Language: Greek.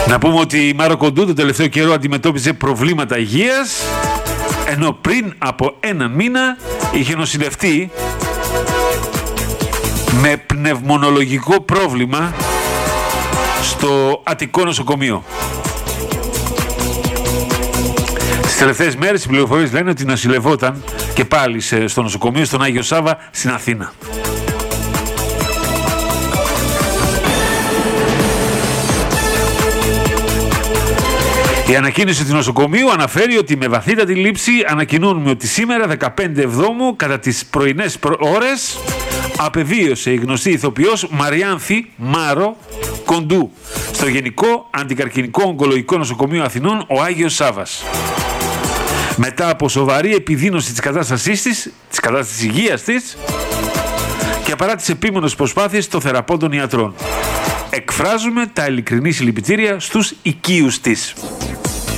Να πούμε ότι η Μάρο Κοντού τον τελευταίο καιρό αντιμετώπιζε προβλήματα υγείας, ενώ πριν από έναν μήνα είχε νοσηλευτεί με πνευμονολογικό πρόβλημα στο Αττικό νοσοκομείο. Τις τελευταίες μέρες οι πληροφορίες λένε ότι νοσηλευόταν και πάλι στο νοσοκομείο στον Άγιο Σάβα στην Αθήνα. Η ανακοίνωση του νοσοκομείου αναφέρει ότι με βαθύτατη λήψη ανακοινώνουμε ότι σήμερα 15 Εβδόμου κατά τις πρωινές ώρες απεβίωσε η γνωστή ηθοποιός Μαριάνθη Μάρο Κοντού στο Γενικό Αντικαρκινικό Ογκολογικό Νοσοκομείο Αθηνών ο Άγιος Σάββας. Μετά από σοβαρή επιδείνωση της κατάστασής της, της κατάστασης υγείας της και παρά τις επίμονες προσπάθειες των θεραπόντων ιατρών. Εκφράζουμε τα ειλικρινή συλληπιτήρια στους οικείους της.